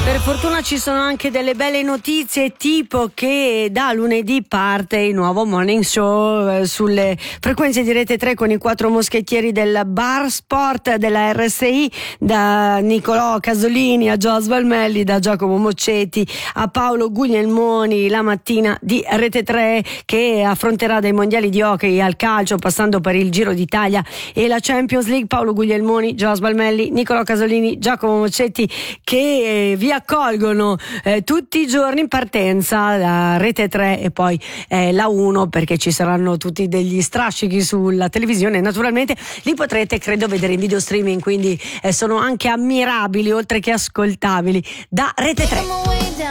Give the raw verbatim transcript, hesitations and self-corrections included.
Per fortuna ci sono anche delle belle notizie, tipo che da lunedì parte il nuovo morning show eh, sulle frequenze di Rete tre con i quattro moschettieri del Bar Sport della R S I, da Nicolò Casolini a Gio Svalmelli, da Giacomo Moccetti a Paolo Guglielmoni, la mattina di Rete tre, che affronterà dai mondiali di hockey al calcio, passando per il Giro d'Italia e la Champions League. Paolo Guglielmoni, Gio Svalmelli, Nicolò Casolini, Giacomo Moccetti, che eh, vi accolgono eh, tutti i giorni in partenza da Rete tre e poi eh, la uno, perché ci saranno tutti degli strascichi sulla televisione. Naturalmente li potrete, credo, vedere in video streaming, quindi eh, sono anche ammirabili oltre che ascoltabili da Rete tre.